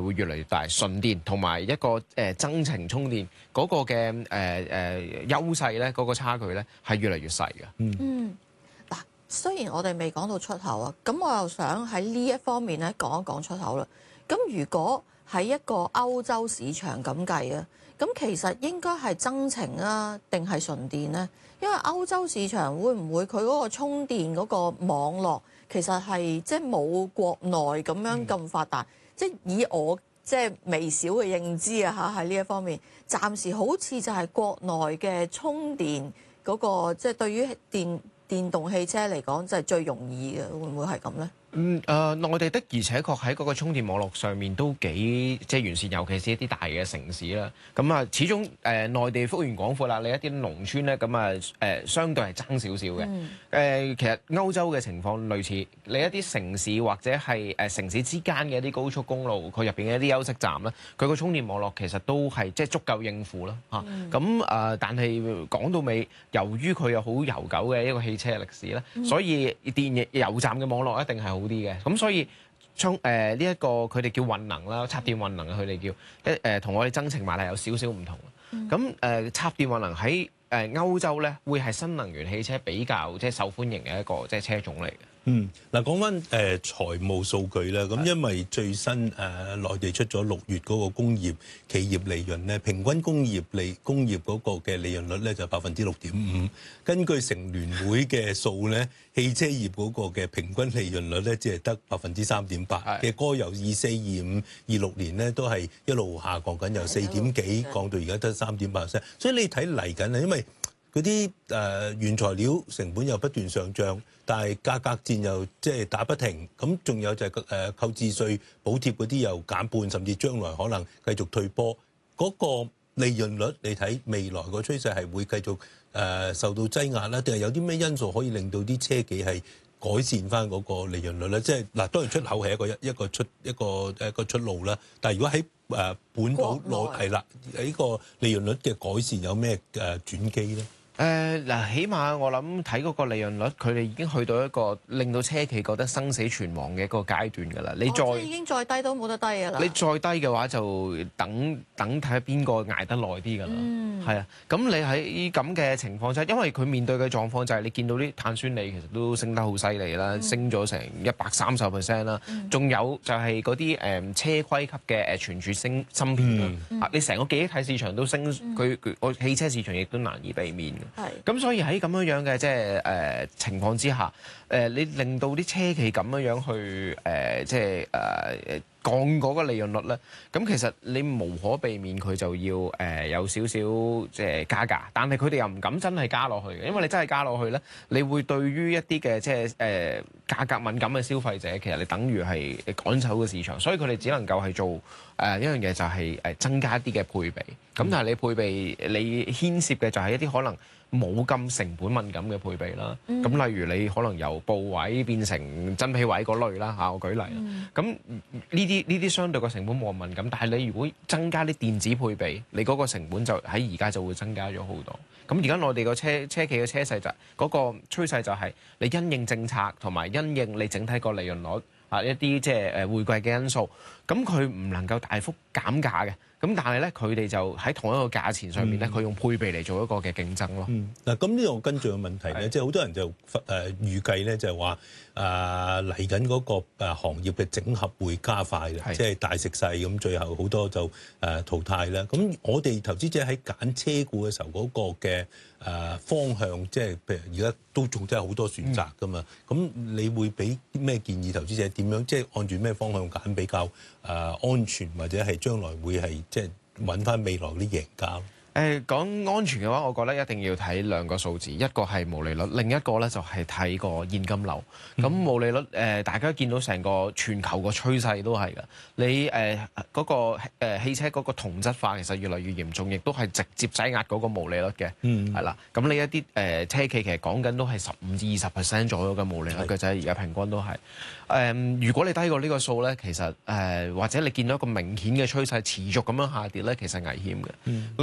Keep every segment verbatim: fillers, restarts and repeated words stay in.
會越嚟越大，純電同埋一個誒、呃、增程充電嗰個嘅誒誒優勢咧，嗰、嗰個差距咧係越嚟越細嘅。 嗯，嗱，雖然我哋未講到出口啊，咁我又想喺呢一方面咧講一講出口啦。咁如果喺一個歐洲市場咁計啊，咁其實應該係增程啊，定係純電呢？因為歐洲市場會唔會佢嗰個充電嗰個網絡其實係即係冇國內咁樣咁發達？即係以我即係微小嘅認知啊嚇，喺呢一方面，暫時好似就係國內嘅充電嗰個，即係對於電電動汽車嚟講就係最容易嘅，會唔會係咁呢？ 嗯，誒、呃，內地的而且確喺嗰個充電網絡上面都幾即係完善，尤其是一啲大嘅城市啦。咁啊，始終誒、呃、內地幅員廣闊啦，你一啲農村咧，咁啊誒相對係爭少少嘅。誒、 嗯呃，其實歐洲嘅情況類似，你一啲城市或者係誒、呃、城市之間嘅一啲高速公路，佢入邊嘅一啲休息站咧，佢個充電網絡其實都係即係足夠應付啦。嚇、嗯，咁啊、呃，但係講到尾，由於佢有好悠久嘅一個汽車歷史咧，嗯、所以電油站嘅網絡一定係好啲嘅，咁所以充誒呢一個佢哋叫混能啦，插電混能佢哋叫一誒同我哋增程馬力有少少唔同。咁誒、呃、插電混能喺誒歐洲咧，會係新能源汽車比較即係受歡迎嘅一個即係車種嚟嘅。 嗯，嗱講翻誒財務數據啦，咁因為最新誒、呃、內地出咗六月嗰個工業企業利潤咧，平均工業利工業嗰個嘅利潤率咧就百分之六點五。根據乘聯會嘅數咧，汽車業嗰個嘅平均利潤率咧只係得百分之三點八。嘅嗰由二四、二五、二六年咧都係一路下降緊，由四點幾降到而家得三點八 percent。所以你睇嚟緊啊，因為嗰啲誒原材料成本又不斷上漲，但係價格戰又即係打不停，咁仲有就係誒購置稅補貼嗰啲又減半，甚至將來可能繼續退波。嗰個利潤率你睇未來個趨勢係會繼續誒受到擠壓啦，定係有啲咩因素可以令到啲車企係改善翻嗰個利潤率咧？即係嗱，當然出口係一個一個出一個一個出路啦。但係如果喺誒本土內係啦，喺個利潤率嘅改善有咩誒轉機咧？ 誒嗱、呃，起碼我諗睇嗰個利潤率，佢哋已經去到一個令到車企覺得生死存亡嘅一個階段㗎啦。你再、哦、 已經再低都冇得低㗎啦。 你再低嘅話，就等等睇下邊個捱得耐啲㗎啦。係、嗯、啊，咁你喺咁嘅情況之下，因為佢面對嘅狀況就係你見到啲碳酸鋰其實都升得好犀利啦，嗯、升咗成一百三十 percent 啦。仲、嗯、有就係嗰啲誒車規級嘅誒存儲芯芯片啊，嗯、你成個記憶體市場都升，佢佢個汽車市場亦都難以避免。係，咁所以喺咁樣樣嘅即係誒情況之下，誒、呃、你令到啲車企咁樣樣去誒、呃、即係誒誒降嗰個利潤率咧，咁其實你無可避免佢就要誒、呃、有少少即係加價，但係佢哋又唔敢真係加落去嘅，因為你真係加落去咧，你會對於一啲嘅即係誒、呃、價格敏感嘅消費者，其實你等於係趕走個市場，所以佢哋只能夠係做誒、呃、一樣嘢，就係誒增加一啲嘅配備。咁、嗯、但係你配備你牽涉嘅就係一啲可能冇咁成本敏感嘅配備啦，咁、嗯、例如你可能由部位變成真皮位嗰類啦嚇，我舉例啦。咁呢啲呢啲相對個成本冇咁敏感，但係你如果增加啲電子配備，你嗰個成本就喺而家就會增加咗好多。咁而家內地個車車企嘅車勢就嗰、嗰個趨勢就係你因應政策同埋因應你整體個利潤率啊一啲即係誒匯貴嘅因素，咁佢唔能夠大幅減價嘅。咁但係咧，佢哋就喺同一個價錢上面咧，佢、嗯、用配備嚟做一個嘅競爭咯。嗱、 嗯，咁呢個跟住嘅問題咧，即係好多人就誒、呃、預計咧，就係話誒嚟緊嗰個誒行業嘅整合會加快嘅，即係大食細咁，最後好多就誒、呃、淘汰啦。咁我哋投資者喺揀車股嘅時候，嗰、那個嘅誒、呃、方向，即係譬如而家都仲真係好多選擇噶嘛。咁、嗯、你會俾咩建議投資者點樣，即係按住咩方向揀比較誒、呃、安全，或者係將來會係？即係揾翻未來啲贏家。 誒講安全嘅話，我覺得一定要睇兩個數字，一個係毛利率，另一個咧就係睇個現金流。咁毛、嗯、利率誒、呃，大家見到成個全球個趨勢都係㗎。你誒嗰、呃那個、呃、汽車嗰個同質化其實越嚟越嚴重，亦都係直接擠壓嗰個毛利率嘅。嗯，係啦。咁你一啲誒、呃、車企其實講緊都係十五至二十 percent 左右嘅毛利率嘅啫，而家平均都係。誒、呃，如果你低過呢個數咧，其實誒、呃、或者你見到一個明顯嘅趨勢持續咁樣下跌咧，其實危險嘅。嗯、另一樣就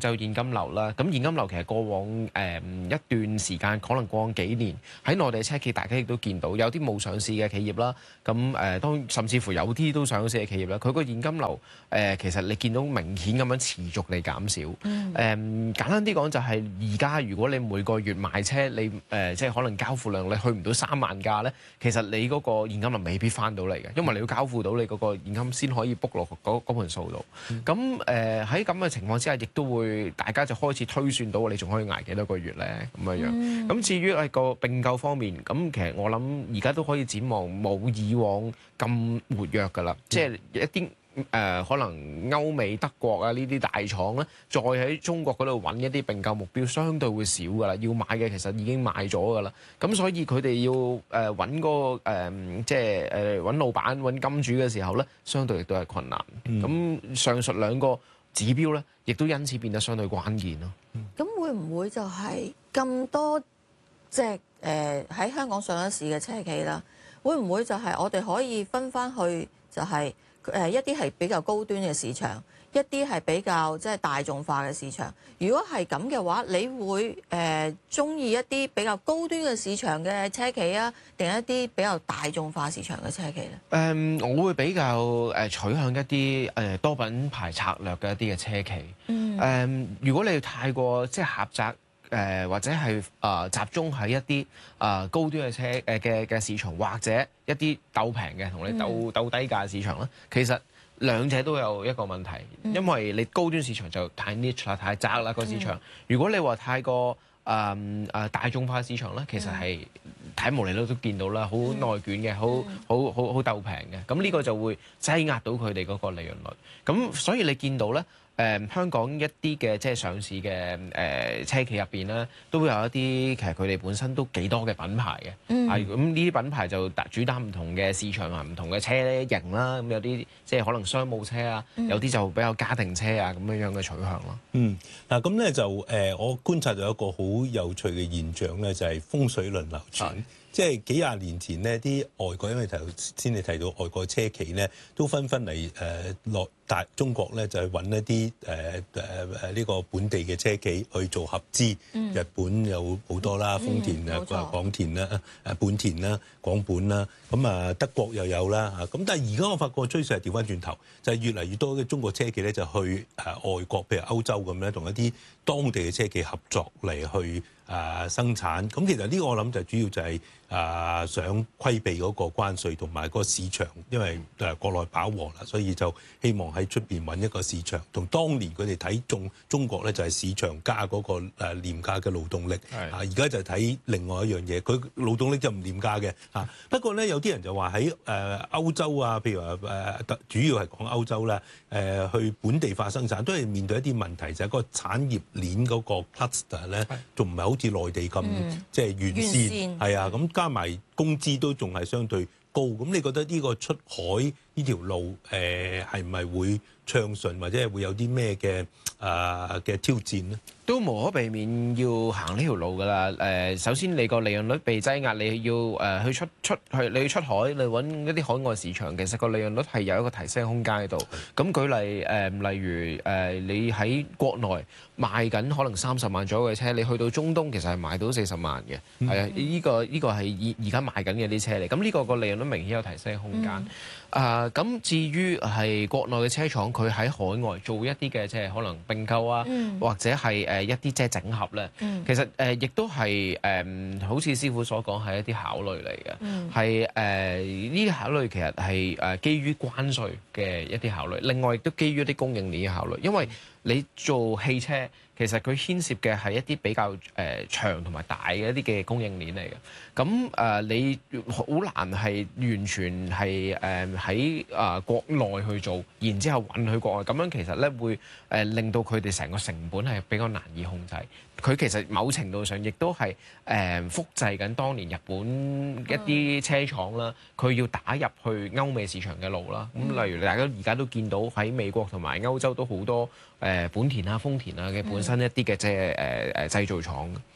就現金流啦。咁現金流其實過往誒、呃、一段時間，可能過往幾年喺內地車企，大家亦都見到有啲冇上市嘅企業啦。咁誒當甚至乎有啲都上市嘅企業啦，佢個現金流誒、呃、其實你見到明顯咁樣持續地減少。誒、嗯呃、簡單啲講就係而家如果你每個月賣車，你誒、呃、即係可能交付量你去唔到三萬架咧，其實你嗰個現金流未必翻到嚟嘅，因為你要交付到你嗰個現金先可以 book 落嗰嗰盤數度。咁誒喺咁嘅情況之下，亦都會大家就開始推算到你仲可以捱幾多個月咧咁樣樣。咁、嗯、至於係個並購方面，咁其實我諗而家都可以展望冇以往咁活躍㗎啦，嗯、即係一啲。誒、呃、可能歐美德國啊呢啲大廠咧，再喺中國嗰度揾一啲並購目標，相對會少噶啦。要買嘅其實已經買咗噶啦。咁所以佢哋要誒揾嗰個、呃、即係誒揾老闆揾金主嘅時候咧，相對亦都係困難。咁、嗯、上述兩個指標咧，亦都因此變得相對關鍵咯。 咁、嗯、會唔會就係咁多隻誒喺香港上咗市嘅車企啦？會唔會就係我哋可以分翻去就係、是？誒一啲係比較高端嘅市場，一啲係比較即係大眾化嘅市場。如果係咁嘅話，你會誒中意一啲比較高端嘅市場嘅車企啊，定係一啲比較大眾化市場嘅車企咧？誒、 嗯，我會比較誒取向一啲誒多品牌策略嘅一啲嘅車企。嗯。誒，如果你太過即係狹窄。誒、呃、或者係啊、呃、集中喺一啲啊、呃、高端嘅車誒嘅嘅市場，或者一啲鬥平嘅同你鬥鬥低價嘅市場咧，其實兩者都有一個問題，因為你高端市場就太 niche 啦，太窄啦個市場。如果你話太過啊啊、呃、大眾化市場咧，其實係睇無釐啦都見到啦，好內捲嘅，好好好好鬥平嘅，咁呢個就會擠壓到佢哋嗰個利潤率。咁所以你見到咧。誒、呃、香港一啲嘅即係上市嘅誒、呃、車企入邊咧，都會有一啲其實佢哋本身都幾多嘅品牌嘅，嗯、啊咁呢啲品牌就主打唔同嘅市場啊，唔同嘅車型啦，咁有啲即係可能商務車啊，嗯、有啲就比較家庭車啊咁樣樣嘅取向咯。嗯， 嗱咁咧就誒、呃，我觀察到一個好有趣嘅現象咧，就係、是、風水輪流轉。即係幾廿年前呢啲外國因為頭先你提到外國車企咧，都紛紛嚟誒落大中國咧，就係揾一啲誒誒誒呢個本地嘅車企去做合資。嗯、日本有好多啦，豐田啊、嗯、廣田啦、誒本田啦、廣本啦，咁啊德國又有啦嚇。咁但係而家我發覺趨勢係調翻轉頭，就係、是、越嚟越多嘅中國車企咧就去誒外國，譬如歐洲咁咧，同一啲當地嘅車企合作嚟去誒生產。咁其實呢個我諗就主要就係、是。啊，想規避嗰個關稅同埋個市場，因為誒國內飽和啦，所以就希望喺出邊揾一個市場。同當年佢哋睇中中國咧，就係市場加嗰個誒廉價嘅勞動力。係啊，而家就睇另外一樣嘢，佢勞動力就唔廉價嘅嚇。不過咧，有啲人就話喺誒歐洲啊，譬如話誒主要係講歐洲啦，誒去本地化生產都係面對一啲問題，就係、是、個產業鏈嗰個 cluster 咧，仲唔係好似內地咁、嗯、即係完善。係啊，咁。加埋工資都仲係相對高，咁你覺得呢個出海呢條路誒係咪會暢順，或者係會有啲咩嘅啊嘅挑戰咧？ 都無可避免要行呢條路㗎啦。誒、呃，首先你個利潤率被擠壓，你要誒、呃、去出出去，你要出海，你揾一啲海外市場，其實個利潤率係有一個提升空間喺度。咁舉例誒、呃，例如誒、呃，你喺國內賣緊可能三十萬左右嘅車，你去到中東其實係賣到四十萬嘅，係、嗯、啊，呢、這個呢、這個係而而家賣緊嘅啲車嚟。咁呢個個利潤率明顯有提升空間。嗯啊，咁、呃、至於係國內嘅車廠，佢喺海外做一啲嘅即係可能並購啊，嗯、或者係誒一啲即係整合咧，嗯、其實誒、呃、亦都係誒、呃，好似師傅所講係一啲考慮嚟嘅，係誒呢啲考慮其實係誒基於關稅嘅一啲考慮，另外亦都基於一啲供應鏈嘅考慮，因為你做汽車。其實佢牽涉嘅係一啲比較誒、呃、長同埋大嘅一啲嘅供應鏈嚟嘅，咁誒、呃、你好難係完全係誒喺啊國內去做，然之後運去國外，咁樣其實咧會誒、呃、令到佢哋成個成本係比較難以控制。佢其實某程度上亦都係誒、呃、複製緊當年日本一啲車廠啦，佢要打入去歐美市場嘅路啦。咁、嗯、例如大家而家都見到喺美國同埋歐洲都好多誒、呃、本田啊、豐田啊嘅本身一啲嘅即係誒誒製造廠。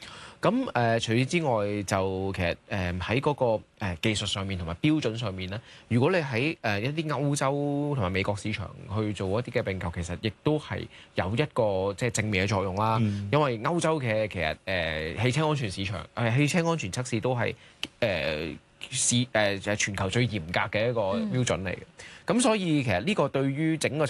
咁誒、呃、除此之外，就其實誒喺嗰個、呃、技術上面同埋標準上面咧，如果你喺誒、呃、一啲歐洲同埋美國市場去做一啲嘅併購，其實亦都係有一個即係正面嘅作用啦。嗯、因為歐洲嘅其實誒、呃、汽車安全市場誒、呃、汽車安全測試都係誒市誒就係全球最嚴格嘅一個標準嚟嘅。咁、嗯、所以其實呢個對於整個產